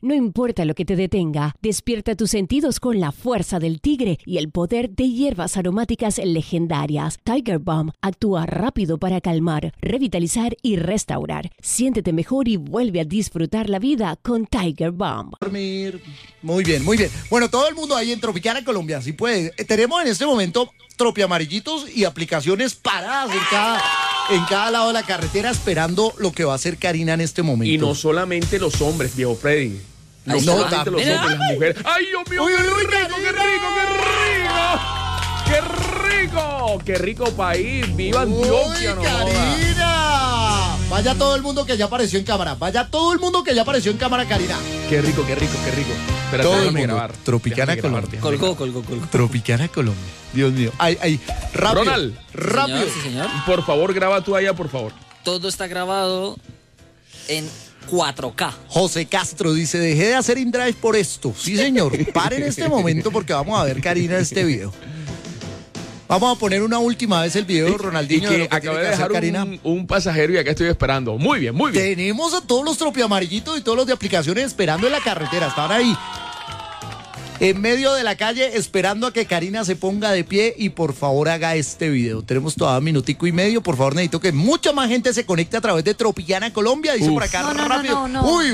No importa lo que te detenga, despierta tus sentidos con la fuerza del tigre y el poder de hierbas aromáticas legendarias. Tiger Balm actúa rápido para calmar, revitalizar y restaurar. Siéntete mejor y vuelve a disfrutar la vida con Tiger Balm. Dormir. Muy bien, muy bien. Bueno, todo el mundo ahí en Tropicana Colombia, si puede. Tenemos en este momento tropiamarillitos y aplicaciones paradas en cada lado de la carretera esperando lo que va a hacer Karina en este momento. Y no solamente los hombres, viejo Freddy. No solamente los hombres, las mujeres. ¡Ay, Dios mío! ¡Qué rico, qué rico, qué rico! ¡Qué rico! ¡Qué rico país! ¡Viva Antioquia! ¡Uy, Karina! Vaya todo el mundo que ya apareció en cámara. Vaya todo el mundo que ya apareció en cámara, Karina. ¡Qué rico, qué rico, qué rico! Espérate, Todo el déjame mundo. grabar. Tropicana Déjame Colombia. grabar, Colgó. Tropicana Colombia. Dios mío. Ay, rápido. Ronald. Rápido. Sí, señor. Por favor, graba tú allá, por favor. Todo está grabado en 4K. José Castro dice, dejé de hacer InDrive por esto. Sí, señor. Pare en este momento porque vamos a ver, Karina, este video. Vamos a poner una última vez el video, Ronaldinho, y de lo que que acabé tiene de que hacer dejar Karina. un pasajero y acá estoy esperando. Muy bien, muy bien. Tenemos a todos los tropiamarillitos y todos los de aplicaciones esperando en la carretera. Estaban ahí, en medio de la calle, esperando a que Karina se ponga de pie y por favor haga este video. Tenemos todavía un minutico y medio. Por favor, necesito que mucha más gente se conecte a través de Tropicana Colombia. Dice por acá rápido.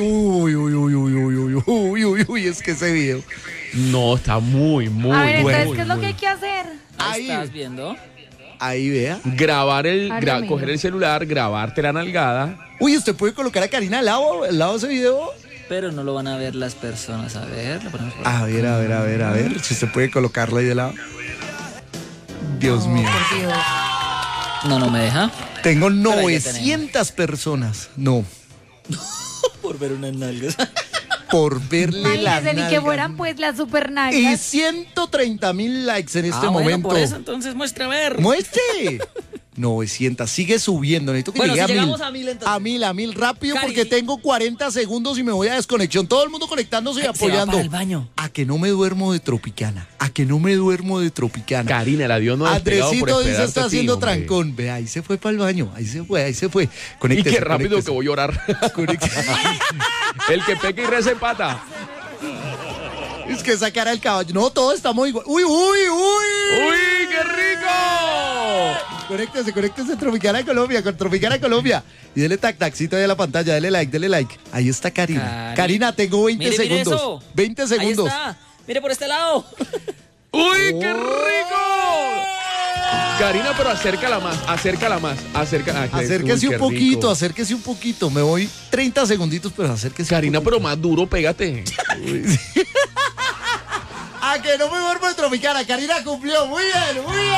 Uy, es que ese video. No, está muy A ver, bueno. entonces, ¿qué es lo que hay que hacer? Ahí estás viendo. Ahí vea. Grabar Háblame. coger el celular, grabarte la nalgada. Uy, ¿usted puede colocar a Karina al lado de ese video? Pero no lo van a ver las personas. A ver, lo ponemos por A ver. Si usted puede colocarla ahí de lado. Dios mío. Por Dios. No me deja. Tengo Pero ahí 900 personas. No. Por ver unas nalgas. Por verle la Imagínense, ni que nalga. fueran pues las super Y nalgas. 130,000 likes en este Bueno, momento. por eso, entonces muestra a ver. ¡Muestre! 900, sigue subiendo. Necesito que Bueno, llegue si a 1000. llegamos a 1000, entonces. A mil, rápido, Cari, porque sí. tengo 40 segundos y me voy a desconexión. Todo el mundo conectándose y Se va apoyando. para el baño. A que no me duermo de Tropicana. Karina, la dio no despegado por Andresito dice, esperarte está a ti, haciendo hombre. trancón. Ve, ahí se fue para el baño. Ahí se fue. Y Conéctese, qué rápido conéctese. que voy a llorar. Conéctese. El que peca y reza empata. Es que esa cara del caballo. No, todo está muy igual. ¡Uy! ¡Uy, qué rico! Conéctese Tropicana Colombia, con Tropicana Colombia. Y dele taxito ahí a la pantalla, dele like. Ahí está Karina. Karina, tengo 20 Mire segundos. eso. 20 segundos. Ahí está. Mire por este lado. ¡Uy, qué rico! Karina, pero acércala más. Acérquese Uy, un qué poquito, rico. Me voy 30 segunditos, pero acérquese. Karina, un poquito. pero más duro, pégate. A que no me duermo en Tropicana. Karina cumplió. Muy bien.